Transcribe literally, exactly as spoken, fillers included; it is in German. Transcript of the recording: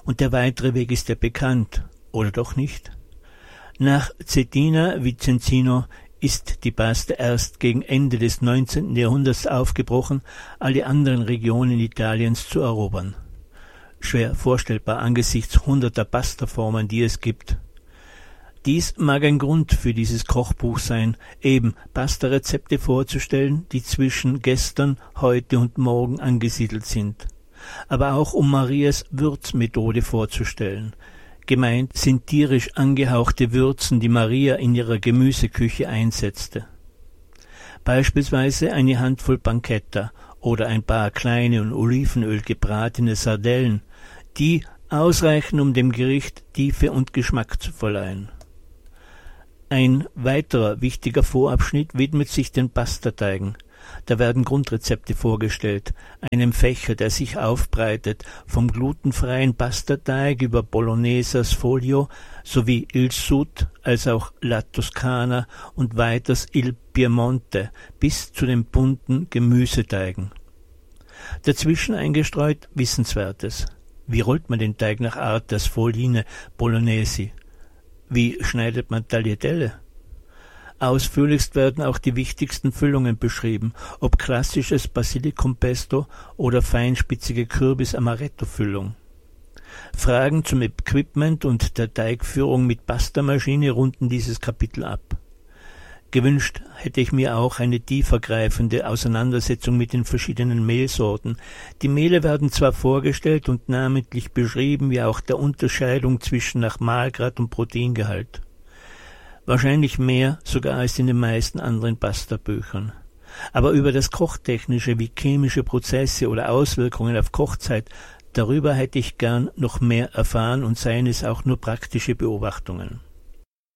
Und der weitere Weg ist ja bekannt, oder doch nicht? Nach Cetina Vicenzino ist die Pasta erst gegen Ende des neunzehnten Jahrhunderts aufgebrochen, alle anderen Regionen Italiens zu erobern. Schwer vorstellbar angesichts hunderter Pastaformen, die es gibt. Dies mag ein Grund für dieses Kochbuch sein, eben Pasta-Rezepte vorzustellen, die zwischen gestern, heute und morgen angesiedelt sind. Aber auch um Marias Würzmethode vorzustellen. Gemeint sind tierisch angehauchte Würzen, die Maria in ihrer Gemüseküche einsetzte. Beispielsweise eine Handvoll Pancetta oder ein paar kleine in Olivenöl gebratene Sardellen, die ausreichen, um dem Gericht Tiefe und Geschmack zu verleihen. Ein weiterer wichtiger Vorabschnitt widmet sich den Pastateigen. Da werden Grundrezepte vorgestellt, einem Fächer, der sich aufbreitet, vom glutenfreien Pastateig über Bolognese al Sfoglio sowie Il Sud als auch La Toscana und weiters Il Piemonte bis zu den bunten Gemüseteigen. Dazwischen eingestreut Wissenswertes. Wie rollt man den Teig nach Art der Sfogline Bolognesi? Wie schneidet man Tagliatelle? Ausführlichst werden auch die wichtigsten Füllungen beschrieben, ob klassisches Basilikumpesto oder feinspitzige Kürbis-Amaretto-Füllung. Fragen zum Equipment und der Teigführung mit Pastamaschine runden dieses Kapitel ab. Gewünscht hätte ich mir auch eine tiefergreifende Auseinandersetzung mit den verschiedenen Mehlsorten. Die Mehle werden zwar vorgestellt und namentlich beschrieben, wie auch der Unterscheidung zwischen nach Mahlgrad und Proteingehalt. Wahrscheinlich mehr sogar als in den meisten anderen Pastabüchern. Aber über das Kochtechnische wie chemische Prozesse oder Auswirkungen auf Kochzeit, darüber hätte ich gern noch mehr erfahren und seien es auch nur praktische Beobachtungen.